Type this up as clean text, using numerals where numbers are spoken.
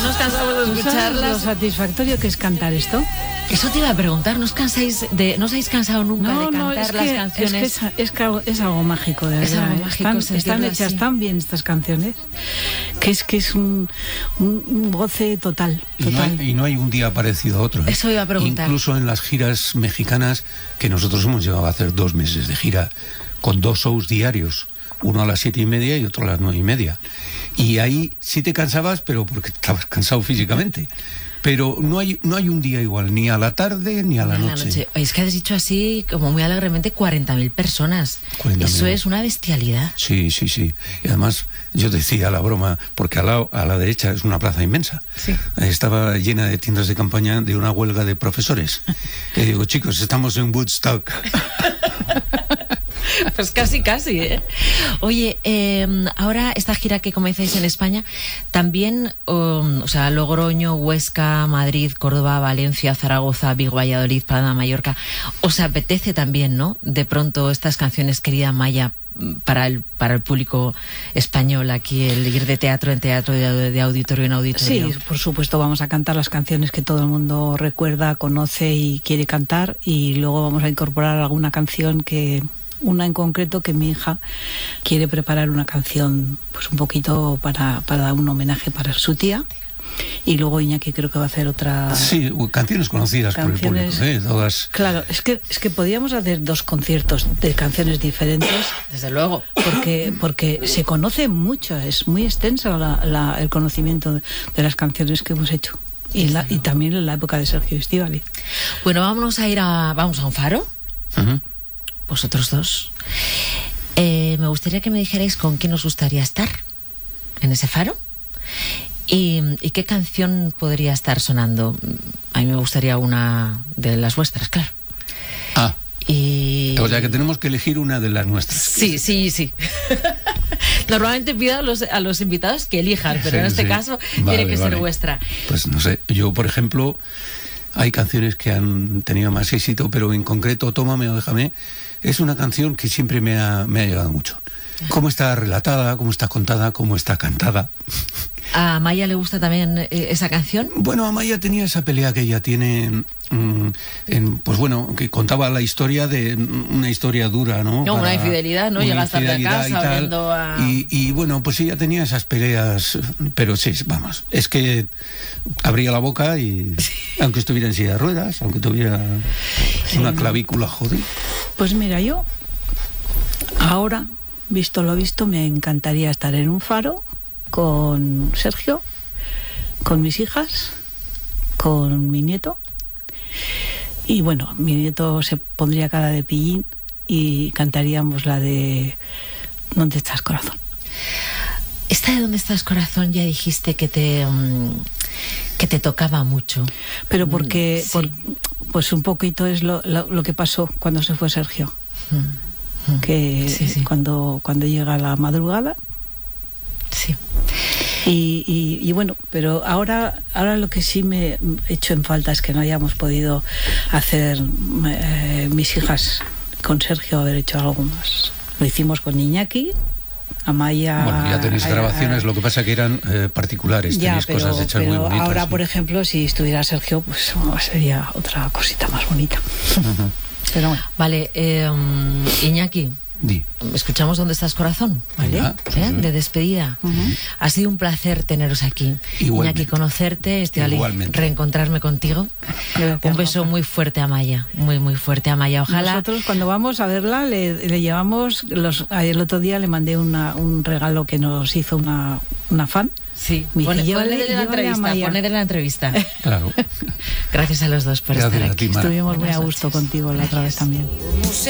no nos cansamos de escucharlas. Lo satisfactorio que es cantar esto. Eso te iba a preguntar, ¿no os habéis cansado nunca de cantar las canciones? Es algo mágico, de verdad. Algo mágico, están hechas así. tan bien estas canciones que es un goce total. Y no hay un día parecido a otro. Eso iba a preguntar. Incluso en las giras mexicanas, que nosotros hemos llegado a hacer 2 meses de gira, con 2 shows diarios, uno a las 7:30 y otro a las 9:30. Y ahí sí te cansabas, pero porque estabas cansado físicamente. Pero no hay un día igual, ni a la tarde ni a la noche. Es que has dicho así, como muy alegremente, 40.000 personas. 40.000. Eso es una bestialidad. Sí. Y además, yo decía la broma, porque a la derecha es una plaza inmensa. Sí. Estaba llena de tiendas de campaña de una huelga de profesores. Y digo, chicos, estamos en Woodstock. Pues casi, ¿eh? Oye, ahora esta gira que comenzáis en España, también, Logroño, Huesca, Madrid, Córdoba, Valencia, Zaragoza, Vigo, Valladolid, Palma, Mallorca, ¿os apetece también, no? De pronto estas canciones, querida Maya, para el público español aquí, el ir de teatro en teatro, de auditorio en auditorio. Sí, por supuesto, vamos a cantar las canciones que todo el mundo recuerda, conoce y quiere cantar, y luego vamos a incorporar alguna canción una en concreto que mi hija quiere preparar una canción pues un poquito para dar un homenaje para su tía, y luego Iñaki creo que va a hacer otra. Sí, canciones conocidas por el público, todas. Claro, es que podíamos hacer 2 conciertos de canciones diferentes. Desde luego. Porque se conoce mucho, es muy extenso el conocimiento de las canciones que hemos hecho. Y también en la época de Sergio Estíbaliz. Bueno, vamos a un faro. Uh-huh. Vosotros dos. Me gustaría que me dijerais con quién os gustaría estar en ese faro y qué canción podría estar sonando. A mí me gustaría una de las vuestras, claro. O sea que tenemos que elegir una de las nuestras. Sí. Normalmente pido a los invitados que elijan, pero en este caso tiene que ser vuestra. Pues no sé, yo por ejemplo, hay canciones que han tenido más éxito, pero en concreto Tómame o Déjame es una canción que siempre me ha llegado mucho. Cómo está relatada, cómo está contada, cómo está cantada. ¿A Maya le gusta también esa canción? Bueno, a Maya tenía esa pelea que ella tiene, pues bueno, que contaba la historia de una historia dura, ¿no? No, una infidelidad, ¿no? Llegas tarde a casa viendo a... Y bueno, pues ella tenía esas peleas, pero sí, vamos, es que abría la boca y aunque estuviera en silla de ruedas, aunque tuviera una clavícula jodida. Pues mira, yo ahora, visto lo visto, me encantaría estar en un faro con Sergio, con mis hijas, con mi nieto, y bueno, mi nieto se pondría cara de pillín y cantaríamos la de ¿Dónde estás, corazón? Esta de ¿Dónde estás, corazón? Ya dijiste que te tocaba mucho. Pero porque sí. Pues un poquito es lo que pasó cuando se fue Sergio. Que sí. Cuando llega la madrugada. Sí. Y bueno, pero ahora lo que sí me echo en falta es que no hayamos podido hacer mis hijas con Sergio, haber hecho algo más. Lo hicimos con Iñaki, Amaya. Bueno, ya tenéis grabaciones, lo que pasa que eran particulares, tenéis cosas hechas muy bonitas. Ahora, sí. Por ejemplo, si estuviera Sergio, pues sería otra cosita más bonita. Uh-huh. Pero bueno. Vale, Iñaki. Di. Escuchamos ¿Dónde estás, corazón? ¿Vale? Sí. De despedida. Uh-huh. Ha sido un placer teneros aquí. Igualmente. Iñaki, conocerte, reencontrarme contigo. Un beso muy fuerte a Maya, muy, muy fuerte a Maya. Ojalá. Nosotros cuando vamos a verla le llevamos, el otro día le mandé un regalo que nos hizo una fan. Sí, ponedle la entrevista. Claro. Gracias a los dos por estar aquí. Estuvimos muy a gusto contigo la otra vez también.